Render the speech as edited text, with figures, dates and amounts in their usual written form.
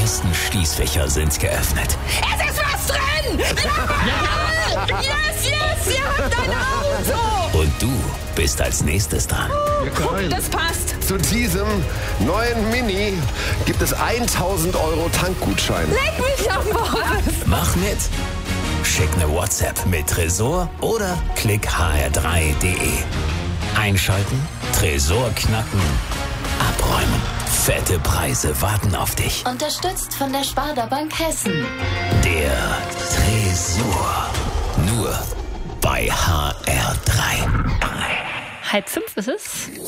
ersten Schließfächer sind geöffnet. Es ist was drin! Ja! Yes, yes, ihr habt ein Auto! Und du bist als nächstes dran. Das passt. Zu diesem neuen Mini gibt es 1000 Euro Tankgutschein. Leck mich am was! Mach mit. Schick eine WhatsApp mit Tresor oder klick hr3.de. Einschalten, Tresor knacken, abräumen. Fette Preise warten auf dich. Unterstützt von der Sparda Bank Hessen. Der Tresor. Nur bei HR3. 4:30 ist es.